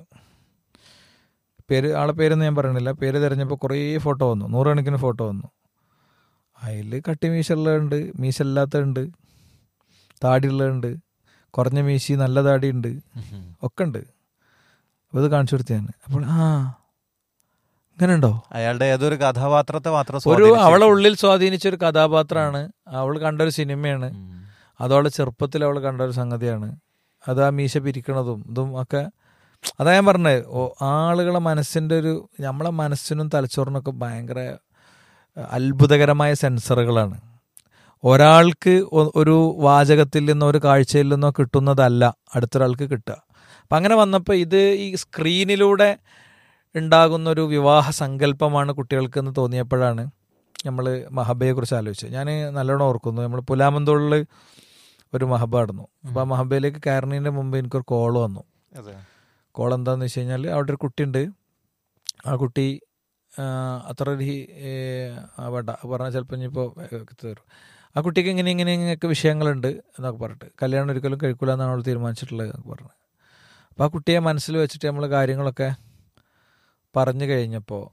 പേര് ആളെ പേരൊന്നും ഞാൻ പറയണില്ല. പേര് തിരഞ്ഞപ്പോൾ കുറേ ഫോട്ടോ വന്നു, നൂറുകണക്കിന് ഫോട്ടോ വന്നു. അതിൽ കട്ടി മീശ ഉള്ളതുണ്ട്, മീശ ഇല്ലാത്തതുണ്ട്, താടിയുള്ളതുണ്ട്, കുറഞ്ഞ മീശി, നല്ല താടി ഉണ്ട്, ഒക്കെ ഉണ്ട്. അപ്പോൾ ഇത് കാണിച്ചു കൊടുത്തു ഞാൻ. അപ്പോൾ ആ ഇങ്ങനെ ഉണ്ടോ, അയാളുടെ ഏതൊരു കഥാപാത്രത്തെ മാത്രം ഒരു അവളെ ഉള്ളിൽ സ്വാധീനിച്ച ഒരു കഥാപാത്രമാണ്, അവൾ കണ്ടൊരു സിനിമയാണ്, അതവളെ ചെറുപ്പത്തിൽ അവൾ കണ്ടൊരു സംഗതിയാണ്. അത് ആ മീശ പിരിക്കണതും ഇതും ഒക്കെ. അതാ ഞാൻ പറഞ്ഞത്, ആളുകളെ മനസ്സിൻ്റെ ഒരു, നമ്മളെ മനസ്സിനും തലച്ചോറിനൊക്കെ ഭയങ്കര അത്ഭുതകരമായ സെൻസറുകളാണ്. ഒരാൾക്ക് ഒരു വാചകത്തിൽ നിന്നോ ഒരു കാഴ്ചയിൽ നിന്നോ കിട്ടുന്നതല്ല അടുത്തൊരാൾക്ക് കിട്ടുക. അപ്പം അങ്ങനെ വന്നപ്പോൾ ഇത് ഈ സ്ക്രീനിലൂടെ ഉണ്ടാകുന്നൊരു വിവാഹ സങ്കല്പമാണ് കുട്ടികൾക്കെന്ന് തോന്നിയപ്പോഴാണ് നമ്മൾ മഹബയെക്കുറിച്ച് ആലോചിച്ചത്. ഞാൻ നല്ലോണം ഓർക്കുന്നു, നമ്മൾ പുലാമന്തോളിൽ ഒരു മഹബ നടന്നു. അപ്പോൾ ആ മഹബയിലേക്ക് കയറുന്നതിൻ്റെ മുമ്പ് എനിക്കൊരു കോൾ വന്നു. കോൾ എന്താണെന്ന് വെച്ച് കഴിഞ്ഞാൽ അവിടെ ഒരു കുട്ടിയുണ്ട്, ആ കുട്ടി അത്ര ഒരു വേണ്ട പറഞ്ഞാൽ ചിലപ്പോൾ ഇനിയിപ്പോൾ തരും, ആ കുട്ടിക്ക് ഇങ്ങനെ ഇങ്ങനെ ഇങ്ങനെയൊക്കെ വിഷയങ്ങളുണ്ട് എന്നൊക്കെ പറഞ്ഞിട്ട് കല്യാണം ഒരിക്കലും കഴിക്കില്ല എന്നാണ് അവൾ തീരുമാനിച്ചിട്ടുള്ളത് എന്നൊക്കെ പറഞ്ഞു. അപ്പോൾ ആ കുട്ടിയെ മനസ്സിൽ വെച്ചിട്ട് നമ്മൾ കാര്യങ്ങളൊക്കെ പറഞ്ഞു കഴിഞ്ഞപ്പോൾ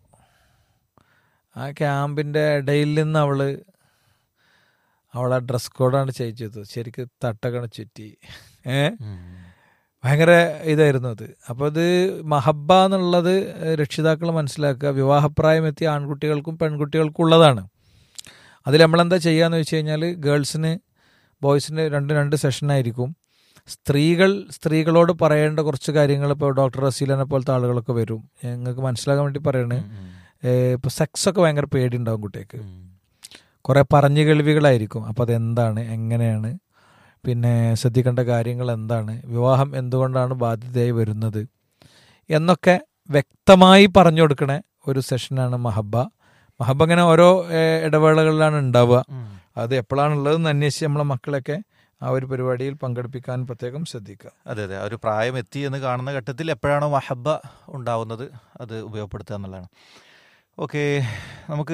ആ ക്യാമ്പിൻ്റെ ഇടയിൽ നിന്ന് അവൾ അവളെ ഡ്രസ് കോഡാണ് ചേഞ്ച് ചെയ്തത്. ശരിക്കും തട്ടൊക്കെ ചുറ്റി, ഏ ഭയങ്കര ഇതായിരുന്നു അത്. അപ്പോൾ ഇത് മഹബ്ബ എന്നുള്ളത് രക്ഷിതാക്കൾ മനസ്സിലാക്കുക, വിവാഹപ്രായം എത്തിയ ആൺകുട്ടികൾക്കും പെൺകുട്ടികൾക്കും ഉള്ളതാണ്. അതിൽ നമ്മളെന്താ ചെയ്യുകയെന്ന് വെച്ച് കഴിഞ്ഞാൽ ഗേൾസിന് ബോയ്സിന് രണ്ട് രണ്ട് സെഷനായിരിക്കും. സ്ത്രീകൾ സ്ത്രീകളോട് പറയേണ്ട കുറച്ച് കാര്യങ്ങൾ, ഇപ്പോൾ ഡോക്ടർ റസീലിനെ പോലത്തെ ആളുകളൊക്കെ വരും, ഞങ്ങൾക്ക് മനസ്സിലാക്കാൻ വേണ്ടി പറയണേ. ഇപ്പോൾ സെക്സൊക്കെ ഭയങ്കര പേടിയുണ്ടാവും കുട്ടിക്ക്, കുറേ പറഞ്ഞു കേൾവികളായിരിക്കും. അപ്പോൾ അതെന്താണ്, എങ്ങനെയാണ്, പിന്നെ ശ്രദ്ധിക്കേണ്ട കാര്യങ്ങൾ എന്താണ്, വിവാഹം എന്തുകൊണ്ടാണ് ബാധ്യതയായി വരുന്നത് എന്നൊക്കെ വ്യക്തമായി പറഞ്ഞു കൊടുക്കണ ഒരു സെഷനാണ് മഹബ്ബ. മഹബ്ബ ഇങ്ങനെ ഓരോ ഇടവേളകളിലാണ് ഉണ്ടാവുക. അത് എപ്പോഴാണുള്ളതെന്ന് അന്വേഷിച്ച് നമ്മളെ മക്കളൊക്കെ ആ ഒരു പരിപാടിയിൽ പങ്കെടുപ്പിക്കാൻ പ്രത്യേകം ശ്രദ്ധിക്കുക. അതെ അതെ, ഒരു പ്രായം എത്തി എന്ന് കാണുന്ന ഘട്ടത്തിൽ എപ്പോഴാണോ മഹബ്ബ ഉണ്ടാവുന്നത് അത് ഉപയോഗപ്പെടുത്തുക എന്നുള്ളതാണ്. ഓക്കെ, നമുക്ക്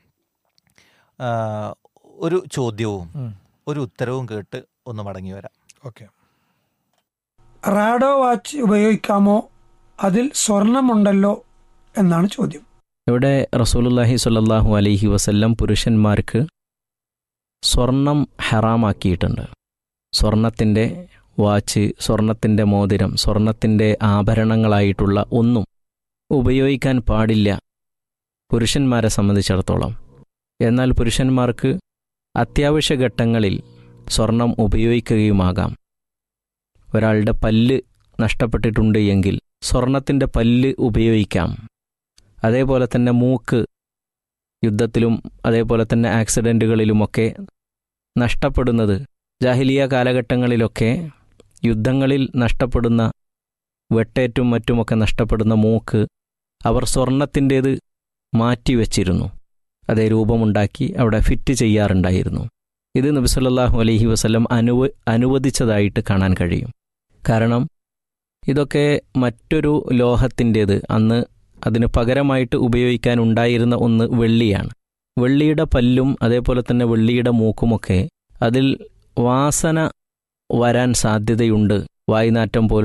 ഒരു ചോദ്യവും ഒരു ഉത്തരവും കേട്ട് ഒന്ന് മടങ്ങി വരാം. ഓക്കെ. റാഡോ വാച്ച് ഉപയോഗിക്കാമോ, അതിൽ സ്വർണമുണ്ടല്ലോ എന്നാണ് ചോദ്യം. ഇവിടെ റസൂലുള്ളാഹി സ്വല്ലല്ലാഹു അലൈഹി വസല്ലം പുരുഷന്മാർക്ക് സ്വർണം ഹറാമാക്കിയിട്ടുണ്ട്. സ്വർണത്തിൻ്റെ വാച്ച്, സ്വർണത്തിൻ്റെ മോതിരം, സ്വർണത്തിൻ്റെ ആഭരണങ്ങളായിട്ടുള്ള ഒന്നും ഉപയോഗിക്കാൻ പാടില്ല പുരുഷന്മാരെ സംബന്ധിച്ചിടത്തോളം. എന്നാൽ പുരുഷന്മാർക്ക് അത്യാവശ്യ ഘട്ടങ്ങളിൽ സ്വർണം ഉപയോഗിക്കുകയുമാകാം. ഒരാളുടെ പല്ല് നഷ്ടപ്പെട്ടിട്ടുണ്ട് എങ്കിൽ സ്വർണത്തിൻ്റെ പല്ല് ഉപയോഗിക്കാം. അതേപോലെ തന്നെ മൂക്ക് യുദ്ധത്തിലും അതേപോലെ തന്നെ ആക്സിഡൻറ്റുകളിലുമൊക്കെ നഷ്ടപ്പെടുന്നത്, ജാഹിലിയ കാലഘട്ടങ്ങളിലൊക്കെ യുദ്ധങ്ങളിൽ നഷ്ടപ്പെടുന്ന, വെട്ടേറ്റും മറ്റുമൊക്കെ നഷ്ടപ്പെടുന്ന മൂക്ക് അവർ സ്വർണത്തിൻ്റേത് മാറ്റിവെച്ചിരുന്നു. അതേ രൂപമുണ്ടാക്കി അവിടെ ഫിറ്റ് ചെയ്യാറുണ്ടായിരുന്നു. ഇത് നബി സല്ലല്ലാഹു അലൈഹി വസല്ലം അനുവ അനുവദിച്ചതായിട്ട് കാണാൻ കഴിയും. കാരണം ഇതൊക്കെ മറ്റൊരു ലോഹത്തിൻ്റേത്, അന്ന് അതിന് പകരമായിട്ട് ഉപയോഗിക്കാനുണ്ടായിരുന്ന ഒന്ന് വെള്ളിയാണ്. വെള്ളിയുടെ പല്ലും അതേപോലെ തന്നെ വെള്ളിയുടെ മൂക്കുമൊക്കെ അതിൽ വാസന വരാൻ സാധ്യതയുണ്ട്. വായ്നാറ്റം പോലെ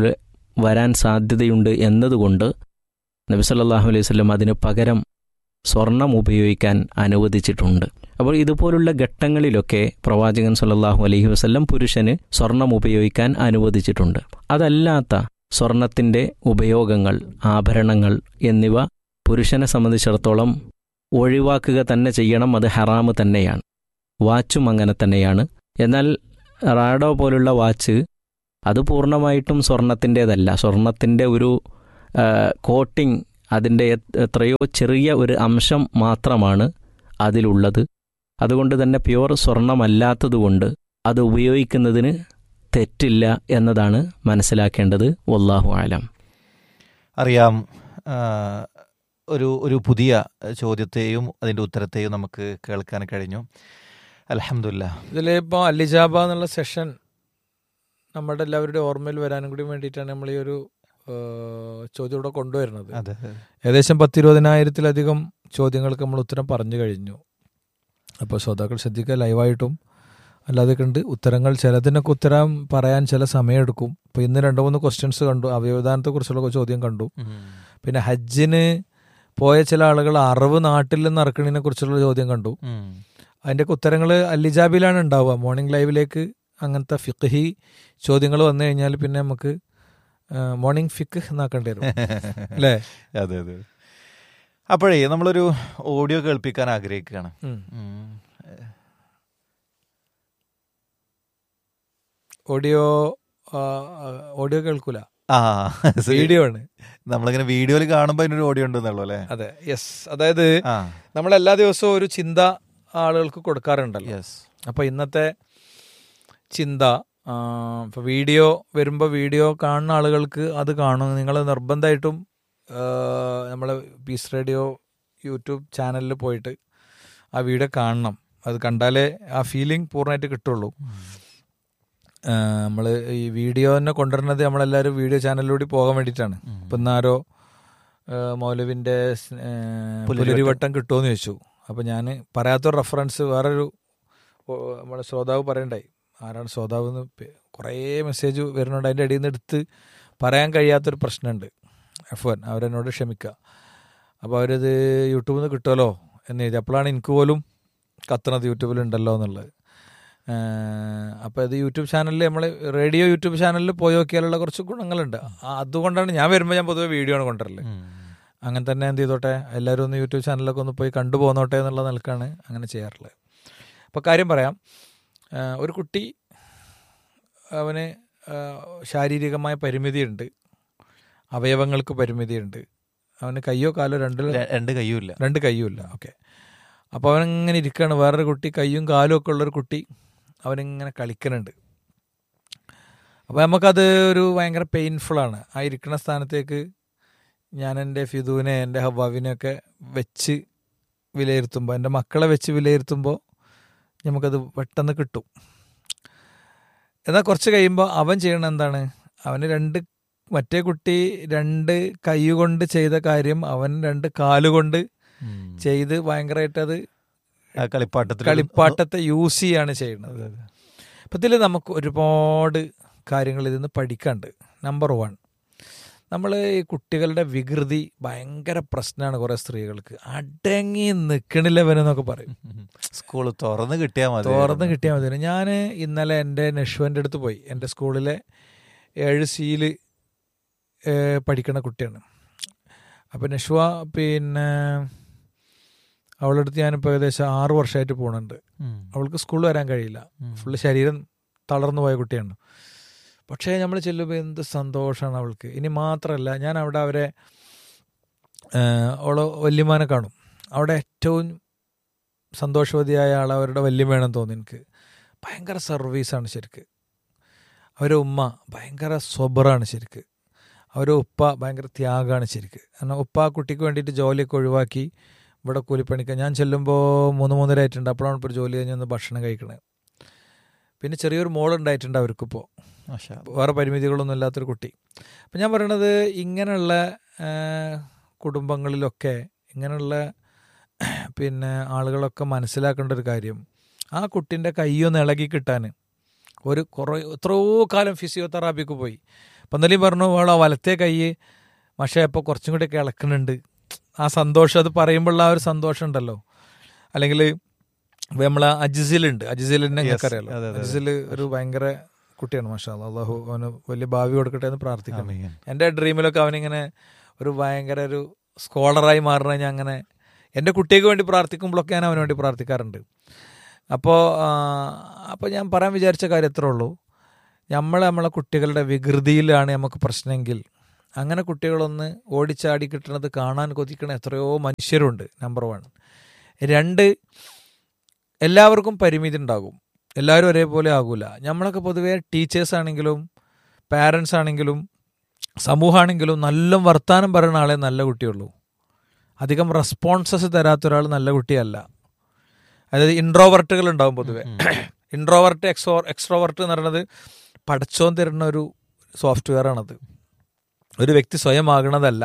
വരാൻ സാധ്യതയുണ്ട് എന്നതുകൊണ്ട് നബി സല്ലല്ലാഹു അലൈഹി വസല്ലം അതിന് പകരം സ്വർണം ഉപയോഗിക്കാൻ അനുവദിച്ചിട്ടുണ്ട്. അപ്പോൾ ഇതുപോലുള്ള ഘട്ടങ്ങളിലൊക്കെ പ്രവാചകൻ സല്ലല്ലാഹു അലൈഹി വസല്ലം പുരുഷന് സ്വർണം ഉപയോഗിക്കാൻ അനുവദിച്ചിട്ടുണ്ട്. അതല്ലാത്ത സ്വർണത്തിൻ്റെ ഉപയോഗങ്ങൾ, ആഭരണങ്ങൾ എന്നിവ പുരുഷനെ സംബന്ധിച്ചിടത്തോളം ഒഴിവാക്കുക തന്നെ ചെയ്യണം. അത് ഹറാമ് തന്നെയാണ്. വാച്ചും അങ്ങനെ തന്നെയാണ്. എന്നാൽ റാഡോ പോലുള്ള വാച്ച് അത് പൂർണ്ണമായിട്ടും സ്വർണത്തിൻ്റേതല്ല. സ്വർണത്തിൻ്റെ ഒരു കോട്ടിംഗ്, അതിൻ്റെ എത്രയോ ചെറിയ ഒരു അംശം മാത്രമാണ് അതിലുള്ളത്. അതുകൊണ്ട് തന്നെ പ്യുവർ സ്വർണമല്ലാത്തതുകൊണ്ട് അത് ഉപയോഗിക്കുന്നതിന് തെറ്റില്ല എന്നതാണ് മനസ്സിലാക്കേണ്ടത്. വല്ലാഹു ആലം. അറിയാം, ഒരു ഒരു പുതിയ ചോദ്യത്തെയും അതിൻ്റെ ഉത്തരത്തെയും നമുക്ക് കേൾക്കാൻ കഴിഞ്ഞു. അൽഹംദുലില്ലാ. ഇതിലിപ്പോൾ അല്ലിജാബ എന്നുള്ള സെഷൻ നമ്മുടെ എല്ലാവരുടെയും ഓർമ്മയിൽ വരാനും കൂടി വേണ്ടിയിട്ടാണ് നമ്മൾ ഈ ഒരു ചോദ്യം ഇവിടെ കൊണ്ടുവരുന്നത്. അതെ, ഏകദേശം പത്തിരുപതിനായിരത്തിലധികം ചോദ്യങ്ങൾക്ക് നമ്മൾ ഉത്തരം പറഞ്ഞു കഴിഞ്ഞു. അപ്പോൾ ശ്രോതാക്കൾ ശ്രദ്ധിക്കുക, ലൈവായിട്ടും അല്ലാതെ കണ്ട് ഉത്തരങ്ങൾ ചിലതിനൊക്കെ ഉത്തരം പറയാൻ ചില സമയമെടുക്കും. ഇപ്പോൾ ഇന്ന് രണ്ട് മൂന്ന് ക്വസ്റ്റ്യൻസ് കണ്ടു, അവയവദാനത്തെക്കുറിച്ചുള്ള ചോദ്യം കണ്ടു. പിന്നെ ഹജ്ജിന് പോയ ചില ആളുകൾ അറിവ് നാട്ടിൽ നിന്ന് ഇറക്കണതിനെ കുറിച്ചുള്ള ചോദ്യം കണ്ടു. അതിൻ്റെയൊക്കെ ഉത്തരങ്ങൾ അല്ലിജാബിലാണ് ഉണ്ടാവുക. മോർണിംഗ് ലൈവിലേക്ക് അങ്ങനത്തെ ഫിഖ്ഹി ചോദ്യങ്ങൾ വന്നു കഴിഞ്ഞാൽ പിന്നെ നമുക്ക് മോർണിംഗ് ഫിഖ് എന്നാക്കേണ്ടി വരും അല്ലേ? അതെ അതെ. അപ്പോഴേ നമ്മളൊരു ഓഡിയോ കേൾപ്പിക്കാൻ ആഗ്രഹിക്കുകയാണ്. ഓഡിയോ ഓഡിയോ കേൾക്കൂല, ആ വീഡിയോ ആണ്. നമ്മളിങ്ങനെ വീഡിയോയിൽ കാണുമ്പോൾ അതിനൊരു ഓഡിയോ ഉണ്ടെന്നുള്ളൂ അല്ലേ? അതെ, യെസ്. അതായത് നമ്മൾ എല്ലാ ദിവസവും ഒരു ചിന്ത ആളുകൾക്ക് കൊടുക്കാറുണ്ടല്ലോ. യെസ്. അപ്പോൾ ഇന്നത്തെ ചിന്ത, ഇപ്പോൾ വീഡിയോ വരുമ്പോൾ വീഡിയോ കാണുന്ന ആളുകൾക്ക് അത് കാണും. നിങ്ങൾ നിർബന്ധമായിട്ടും നമ്മളെ പീസ് റേഡിയോ യൂട്യൂബ് ചാനലിൽ പോയിട്ട് ആ വീഡിയോ കാണണം. അത് കണ്ടാലേ ആ ഫീലിംഗ് പൂർണ്ണമായിട്ട് കിട്ടുള്ളൂ. നമ്മൾ ഈ വീഡിയോ തന്നെ കൊണ്ടുവരുന്നത് നമ്മളെല്ലാവരും വീഡിയോ ചാനലിലൂടെ പോകാൻ വേണ്ടിയിട്ടാണ്. ഇപ്പം ഇന്നാരോ മൗലവിൻ്റെ പുലരിവട്ടം കിട്ടുമെന്ന് ചോദിച്ചു. അപ്പോൾ ഞാൻ പറയാത്തൊരു റെഫറൻസ് വേറൊരു നമ്മളെ ശ്രോതാവ് പറയണ്ടായി. ആരാണ് ശ്രോതാവ് എന്ന് കുറേ മെസ്സേജ് വരുന്നുണ്ട്. അതിൻ്റെ ഇടയിൽ നിന്ന് എടുത്ത് പറയാൻ കഴിയാത്തൊരു പ്രശ്നമുണ്ട്. എഫ് വൺ അവരെന്നോട് ക്ഷമിക്കുക. അപ്പോൾ അവരത് യൂട്യൂബിൽ നിന്ന് കിട്ടുമല്ലോ എന്ന് എഴുതി. അപ്പോഴാണ് എനിക്ക് പോലും കത്തണത് യൂട്യൂബിലുണ്ടല്ലോ എന്നുള്ളത്. അപ്പോൾ ഇത് യൂട്യൂബ് ചാനലിൽ നമ്മൾ റേഡിയോ യൂട്യൂബ് ചാനലിൽ പോയി നോക്കിയാലുള്ള കുറച്ച് ഗുണങ്ങളുണ്ട്. അതുകൊണ്ടാണ് ഞാൻ വരുമ്പോൾ ഞാൻ പൊതുവെ വീഡിയോ ആണ് കൊണ്ടുവരല്. അങ്ങനെ തന്നെ എന്ത് ചെയ്തോട്ടെ, എല്ലാവരും ഒന്ന് യൂട്യൂബ് ചാനലിലൊക്കെ ഒന്ന് പോയി കണ്ടുപോന്നോട്ടെ എന്നുള്ള നിലക്കാണ് അങ്ങനെ ചെയ്യാറുള്ളത്. അപ്പോൾ കാര്യം പറയാം, ഒരു കുട്ടി അവന് ശാരീരികമായ പരിമിതിയുണ്ട്, അവയവങ്ങൾക്ക് പരിമിതിയുണ്ട്. അവന് കയ്യോ കാലോ രണ്ട് രണ്ട് കയ്യുമില്ല രണ്ട് കയ്യുമില്ല ഓക്കെ. അപ്പോൾ അവനിങ്ങനെ ഇരിക്കുകയാണ്. വേറൊരു കുട്ടി കയ്യും കാലും ഒക്കെ ഉള്ളൊരു കുട്ടി അവനിങ്ങനെ കളിക്കുന്നുണ്ട്. അപ്പോൾ നമുക്കത് ഒരു ഭയങ്കര പെയിൻഫുള്ളാണ്. ആ ഇരിക്കുന്ന സ്ഥാനത്തേക്ക് ഞാൻ എൻ്റെ ഫിദുവിനെ എൻ്റെ ഹവാവിനെയൊക്കെ വെച്ച് വിലയിരുത്തുമ്പോൾ, എൻ്റെ മക്കളെ വെച്ച് വിലയിരുത്തുമ്പോൾ നമുക്കത് പെട്ടെന്ന് കിട്ടും. എന്നാൽ കുറച്ച് കഴിയുമ്പോൾ അവൻ ചെയ്യണ എന്താണ്, അവന് രണ്ട് മറ്റേ കുട്ടി രണ്ട് കൈ കൊണ്ട് ചെയ്ത കാര്യം അവൻ രണ്ട് കാലുകൊണ്ട് ചെയ്ത് ഭയങ്കരമായിട്ട് അത് കളിപ്പാട്ടത്തിൽ കളിപ്പാട്ടത്തെ യൂസ് ചെയ്യാണ് ചെയ്യുന്നത്. അപ്പം ഇതിൽ നമുക്ക് ഒരുപാട് കാര്യങ്ങൾ ഇതിൽ നിന്ന് പഠിക്കാണ്ട്. നമ്പർ വൺ, നമ്മൾ ഈ കുട്ടികളുടെ വികൃതി ഭയങ്കര പ്രശ്നമാണ്. കുറേ സ്ത്രീകൾക്ക് അടങ്ങി നിൽക്കണില്ലവനെന്നൊക്കെ പറയും. സ്കൂൾ തുറന്ന് കിട്ടിയാൽ മതി തുറന്ന് കിട്ടിയാൽ മതി. ഞാൻ ഇന്നലെ എൻ്റെ നെഷ്വൻ്റെ അടുത്ത് പോയി. എൻ്റെ സ്കൂളിലെ ഏഴ് സിയിൽ പഠിക്കണ കുട്ടിയാണ്. അപ്പം നെഷ്വ പിന്നെ അവളുടെ അടുത്ത് ഞാനിപ്പോൾ ഏകദേശം ആറു വർഷമായിട്ട് പോകുന്നുണ്ട്. അവൾക്ക് സ്കൂളിൽ വരാൻ കഴിയില്ല, ഫുള്ള് ശരീരം തളർന്നു പോയ കുട്ടിയാണ്. പക്ഷേ നമ്മൾ ചെല്ലുമ്പോൾ എന്ത് സന്തോഷമാണ് അവൾക്ക്. ഇനി മാത്രമല്ല, ഞാൻ അവിടെ അവരെ അവളെ വല്യമാനെ കാണും. അവിടെ ഏറ്റവും സന്തോഷവതിയായ ആൾ അവരുടെ വല്യമ്മയാണെന്ന് തോന്നി എനിക്ക്. ഭയങ്കര സർവീസാണ് ശരിക്ക്. അവരുടെ ഉമ്മ ഭയങ്കര സ്വബറാണ് ശരിക്ക്. അവരുടെ ഉപ്പ ഭയങ്കര ത്യാഗമാണ് ശരിക്ക്. കാരണം ഉപ്പ ആ കുട്ടിക്ക് വേണ്ടിയിട്ട് ജോലിയൊക്കെ ഒഴിവാക്കി ഇവിടെ കൂലിപ്പണിക്കാൻ ഞാൻ ചെല്ലുമ്പോൾ മൂന്ന് മൂന്നര ആയിട്ടുണ്ട്. അപ്പോഴാണ് ഇപ്പോൾ ജോലി കഴിഞ്ഞ് ഒന്ന് ഭക്ഷണം കഴിക്കണത്. പിന്നെ ചെറിയൊരു മോളുണ്ടായിട്ടുണ്ട് അവർക്കിപ്പോൾ, വേറെ പരിമിതികളൊന്നും ഇല്ലാത്തൊരു കുട്ടി. അപ്പം ഞാൻ പറയണത്, ഇങ്ങനെയുള്ള കുടുംബങ്ങളിലൊക്കെ ഇങ്ങനെയുള്ള പിന്നെ ആളുകളൊക്കെ മനസ്സിലാക്കേണ്ട ഒരു കാര്യം, ആ കുട്ടീൻ്റെ കൈയൊന്ന് ഇളകി കിട്ടാൻ ഒരു കുറേ എത്രയോ കാലം ഫിസിയോതെറാപ്പിക്ക് പോയി. അപ്പം എന്നാലും പറഞ്ഞു അവളെ വലത്തെ കൈ പക്ഷേ ഇപ്പോൾ കുറച്ചും കൂടിയൊക്കെ ഇളക്കുന്നുണ്ട്. ആ സന്തോഷം, അത് പറയുമ്പോഴുള്ള ആ ഒരു സന്തോഷം ഉണ്ടല്ലോ. അല്ലെങ്കിൽ നമ്മളെ അജിസിലുണ്ട്, അജിസിലിനെ നിങ്ങൾക്ക് അറിയാലോ. അജിസിൽ ഒരു ഭയങ്കര കുട്ടിയാണ്, മാഷാ അല്ലാഹ്. അള്ളാഹു അവന് വലിയ ഭാവി കൊടുക്കട്ടെ എന്ന് പ്രാർത്ഥിക്കുന്നു. എൻ്റെ ഡ്രീമിലൊക്കെ അവനിങ്ങനെ ഒരു ഭയങ്കര ഒരു സ്കോളറായി മാറണ ഞാൻ അങ്ങനെ എൻ്റെ കുട്ടിക്ക് വേണ്ടി പ്രാർത്ഥിക്കുമ്പോഴൊക്കെ ഞാൻ അവന് വേണ്ടി പ്രാർത്ഥിക്കാറുണ്ട്. അപ്പോൾ അപ്പോൾ ഞാൻ പറയാൻ വിചാരിച്ച കാര്യം എത്രേ ഉള്ളൂ, നമ്മൾ നമ്മളെ കുട്ടികളുടെ വികൃതിയിലാണ് നമുക്ക് പ്രശ്നമെങ്കിൽ അങ്ങനെ കുട്ടികളൊന്ന് ഓടിച്ചാടി കിട്ടുന്നത് കാണാൻ കൊതിക്കണ എത്രയോ മനുഷ്യരുണ്ട്. Number one. രണ്ട്, എല്ലാവർക്കും പരിമിതി ഉണ്ടാകും, എല്ലാവരും ഒരേപോലെ ആകൂല. നമ്മളൊക്കെ പൊതുവേ ടീച്ചേഴ്സ് ആണെങ്കിലും പാരൻസ് ആണെങ്കിലും സമൂഹമാണെങ്കിലും നല്ല വർത്താനം പറയുന്ന ആളെ നല്ല കുട്ടിയുള്ളൂ. അധികം റെസ്പോൺസസ് തരാത്ത ഒരാൾ നല്ല കുട്ടിയല്ല. അതായത് ഇൻട്രോവർട്ടുകൾ ഉണ്ടാവും പൊതുവെ. ഇൻട്രോവർട്ട് എക്സോ എക്സ്ട്രോവർട്ട് എന്ന് പറയുന്നത് പഠിച്ചോൻ തരുന്ന ഒരു സോഫ്റ്റ്വെയർ ആണത്, ഒരു വ്യക്തി സ്വയം ആകണതല്ല.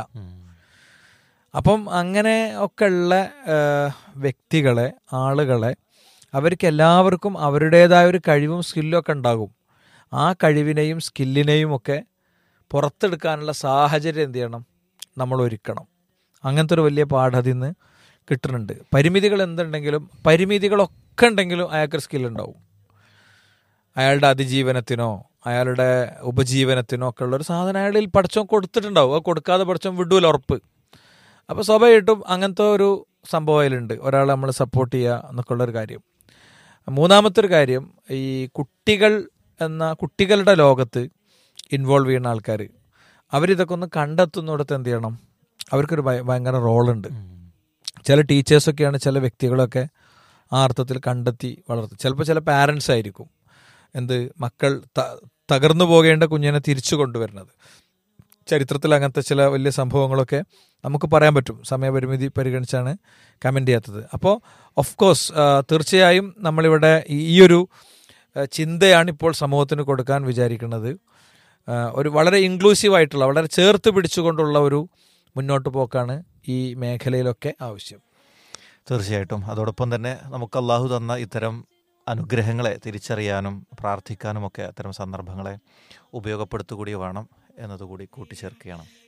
അപ്പം അങ്ങനെ ഒക്കെ ഉള്ള വ്യക്തികളെ, ആളുകളെ, അവർക്ക് എല്ലാവർക്കും അവരുടേതായ ഒരു കഴിവും സ്കില്ലും ഒക്കെ ഉണ്ടാകും. ആ കഴിവിനെയും സ്കില്ലിനെയും ഒക്കെ പുറത്തെടുക്കാനുള്ള സാഹചര്യം എന്ത് ചെയ്യണം, നമ്മൾ ഒരുക്കണം. അങ്ങനത്തെ ഒരു വലിയ പാഠം അതിൽ നിന്ന് കിട്ടുന്നുണ്ട്. പരിമിതികൾ എന്തുണ്ടെങ്കിലും, പരിമിതികളൊക്കെ ഉണ്ടെങ്കിലും അയാൾക്കൊരു സ്കില്ലുണ്ടാവും. അയാളുടെ അതിജീവനത്തിനോ അയാളുടെ ഉപജീവനത്തിനോ ഒക്കെ ഉള്ളൊരു സാധനം അയാളിൽ പഠിച്ചോൻ കൊടുത്തിട്ടുണ്ടാവും. അത് കൊടുക്കാതെ പഠിച്ചോൻ വിടൂല, ഉറപ്പ്. അപ്പോൾ സ്വാഭാവികമായിട്ടും അങ്ങനത്തെ ഒരു സംഭവം അതിലുണ്ട്, ഒരാളെ നമ്മൾ സപ്പോർട്ട് ചെയ്യുക എന്നൊക്കെ ഉള്ളൊരു കാര്യം. മൂന്നാമത്തെ ഒരു കാര്യം, ഈ കുട്ടികൾ എന്ന കുട്ടികളുടെ ലോകത്ത് ഇൻവോൾവ് ചെയ്യുന്ന ആൾക്കാർ, അവരിതൊക്കെ ഒന്ന് കണ്ടെത്തുന്നിടത്ത് എന്ത് ചെയ്യണം, അവർക്കൊരു ഭയങ്കര റോളുണ്ട്. ചില ടീച്ചേഴ്സൊക്കെയാണ് ചില വ്യക്തികളൊക്കെ ആ അർത്ഥത്തിൽ കണ്ടെത്തി വളർത്തും. ചിലപ്പോൾ ചില പാരൻസ് ആയിരിക്കും എന്ത് മക്കൾ തകർന്നു പോകേണ്ട കുഞ്ഞിനെ തിരിച്ചു കൊണ്ടുവരുന്നത്. ചരിത്രത്തിൽ അങ്ങനത്തെ ചില വലിയ സംഭവങ്ങളൊക്കെ നമുക്ക് പറയാൻ പറ്റും. സമയപരിമിതി പരിഗണിച്ചാണ് കമൻ്റ് ചെയ്യാത്തത്. അപ്പോൾ ഓഫ് കോഴ്സ് തീർച്ചയായും നമ്മളിവിടെ ഈ ഒരു ചിന്തയാണ് ഇപ്പോൾ സമൂഹത്തിന് കൊടുക്കാൻ വിചാരിക്കുന്നത്. ഒരു വളരെ ഇൻക്ലൂസീവായിട്ടുള്ള, വളരെ ചേർത്ത് പിടിച്ചുകൊണ്ടുള്ള ഒരു മുന്നോട്ട് പോക്കാണ് ഈ മേഖലയിലൊക്കെ ആവശ്യം. തീർച്ചയായിട്ടും. അതോടൊപ്പം തന്നെ നമുക്ക് അള്ളാഹു തന്ന ഇത്തരം അനുഗ്രഹങ്ങളെ തിരിച്ചറിയാനും പ്രാർത്ഥിക്കാനുമൊക്കെ അത്തരം സന്ദർഭങ്ങളെ ഉപയോഗപ്പെടുത്തുകൂടി വേണം എന്നതുകൂടി കൂട്ടിച്ചേർക്കുകയാണ്.